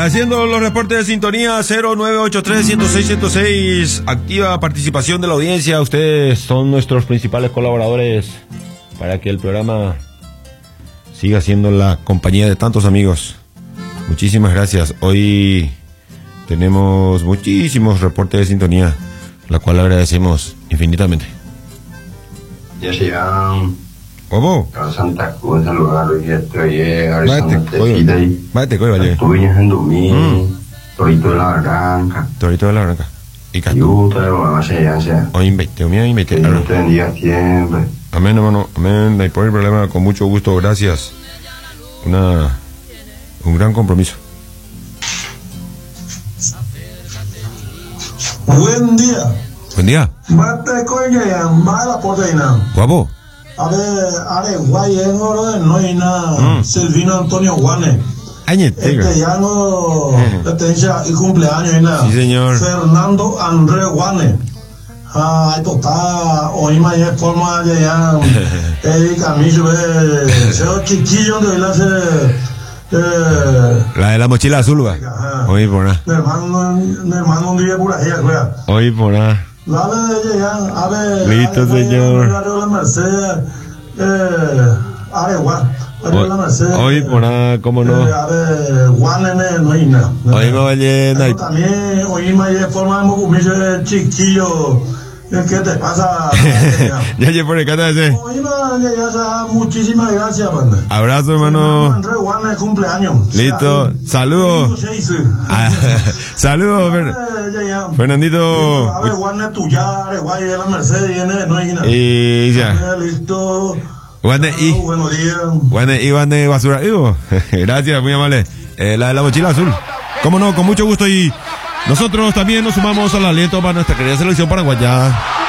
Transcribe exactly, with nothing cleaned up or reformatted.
Agradeciendo los reportes de sintonía cero nueve ocho tres, uno cero seis, uno cero seis. Activa participación de la audiencia. Ustedes son nuestros principales colaboradores para que el programa siga siendo la compañía de tantos amigos. Muchísimas gracias. Hoy tenemos muchísimos reportes de sintonía, la cual agradecemos infinitamente. Ya se llaman ¿Cómo? Santa Cruz, en lugar de estoy Váyate, váyate, coy, vale. Estuve en Dumí, Torito de la Barranca. Torito de la Barranca. Y Castu. Yuta, lo que sea, sea. Hoy invite, hoy invite. Que Dios te bendiga siempre. Amén, hermano, amén. No hay por el problema, con mucho gusto, gracias. Una, un gran compromiso. Buen día. Buen día. Mate coña ya, mala proteína. Guapo. A ver, are guay en oro de noina. Mm. Silvino Antonio Guane. Añete. Este ya no, este ya y cumpleaños y nada. Sí, señor. Fernando André Guane. Ah, esto está, hoy más es forma de ya, el camino de, ese chiquillo de la se, eh, La de la mochila azul, va. Hoy por nada. mi hermano, mi hermano vive por ahí, güey. Hoy por nada. Dale de llegar, a ver. Listo, señor. La Mercedes, eh, Aregua, la Mercedes. Hoy por nada, cómo no. Eh, a ver, Guanene, no hay nada. Hoy me vaya. Pero también, hoy me de forma de chiquillo. ¿Qué te pasa? Ya llegué por el cata ese. Hoy me ya, muchísimas gracias, banda. Abrazo, hermano. André Guane, cumpleaños. Listo. Saludos. Ah, saludos, Fer- Fernandito. A ver, Guane, tuya, Areguay, de la Mercedes, viene, no hay nada. Y ya. Listo. Guane y. Buenos días. Guane y Guane basura. Ivo. Gracias, muy amable. Eh, la de la mochila azul. Cómo no, con mucho gusto. Y nosotros también nos sumamos al aliento para nuestra querida selección paraguaya.